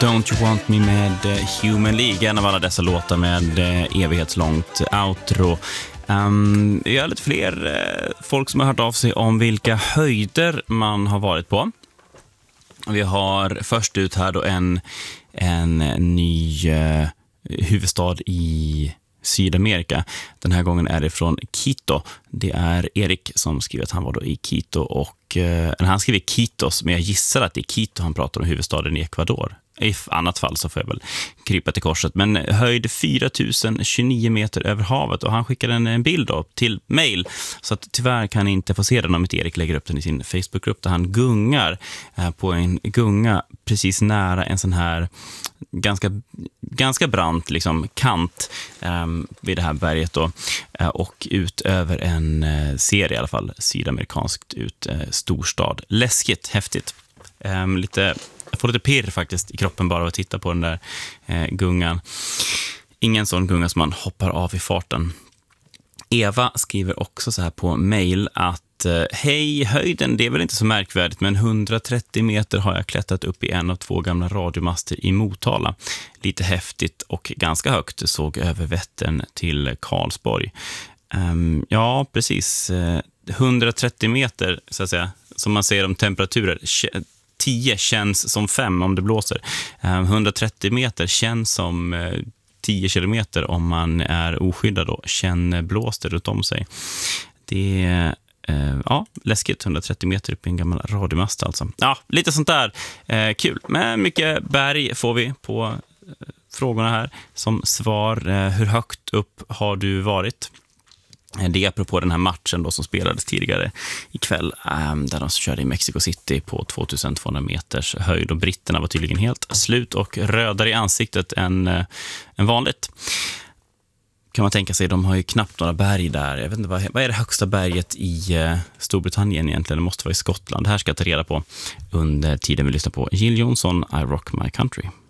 Don't You Want Me med Human League, en av alla dessa låtar med evighetslångt outro. Jag har lite fler folk som har hört av sig om vilka höjder man har varit på. Vi har först ut här då en ny huvudstad i Sydamerika. Den här gången är det från Quito. Det är Erik som skriver att han var då i Quito och han skriver Quitos, men jag gissar att det är Quito han pratar om, huvudstaden i Ecuador. I annat fall så får jag väl krypa till korset. Men höjd 4029 meter över havet, och han skickade en bild då till mail, så att tyvärr kan jag inte få se den om inte Erik lägger upp den i sin Facebookgrupp, där han gungar på en gunga precis nära en sån här ganska brant liksom kant vid det här berget då, och ut över en serie i alla fall sydamerikanskt ut storstad. Läskigt, häftigt. Jag får lite pirr faktiskt i kroppen bara av att titta på den där gungan. Ingen sån gunga som man hoppar av i farten. Eva skriver också så här på mail att hej, höjden, det är väl inte så märkvärdigt, men 130 meter har jag klättrat upp i en av 2 gamla radiomaster i Motala. Lite häftigt och ganska högt, såg över Vättern till Karlsborg. Ja, precis. 130 meter, så att säga, som man ser om temperaturer. 10 känns som 5 om det blåser. 130 meter känns som 10 kilometer om man är oskyddad och känner blåster runt om sig. Det är läskigt, 130 meter upp i en gammal radiomast alltså. Ja, lite sånt där. Kul. Men mycket berg får vi på frågorna här. Som svar, hur högt upp har du varit? Det är apropå den här matchen då som spelades tidigare ikväll, där de körde i Mexico City på 2200 meters höjd, och britterna var tydligen helt slut och rödare i ansiktet än vanligt. Kan man tänka sig, de har ju knappt några berg där. Jag vet inte, vad är det högsta berget i Storbritannien egentligen? Det måste vara i Skottland. Det här ska jag ta reda på under tiden vi lyssnar på Jill Johnson, I Rock My Country.